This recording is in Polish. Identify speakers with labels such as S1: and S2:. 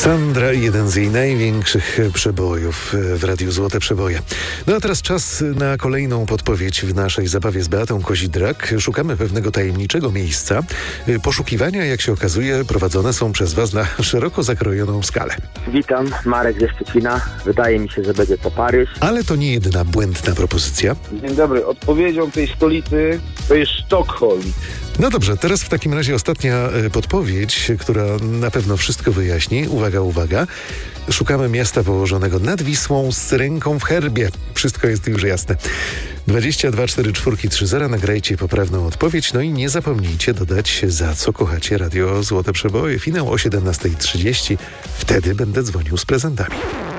S1: Sandra, jeden z jej największych przebojów w Radiu Złote Przeboje. No a teraz czas na kolejną podpowiedź w naszej zabawie z Beatą Kozidrak. Szukamy pewnego tajemniczego miejsca. Poszukiwania, jak się okazuje, prowadzone są przez Was na szeroko zakrojoną skalę.
S2: Witam, Marek ze Szczecina. Wydaje mi się, że będzie to Paryż.
S1: Ale to nie jedyna błędna propozycja.
S3: Dzień dobry. Odpowiedzią tej stolicy to jest Sztokholm.
S1: No dobrze, teraz w takim razie ostatnia podpowiedź, która na pewno wszystko wyjaśni. Uwaga, uwaga. Szukamy miasta położonego nad Wisłą z ręką w herbie. Wszystko jest już jasne. 22 44 30. Nagrajcie poprawną odpowiedź. No i nie zapomnijcie dodać, za co kochacie Radio Złote Przeboje. Finał o 17:30. Wtedy będę dzwonił z prezentami.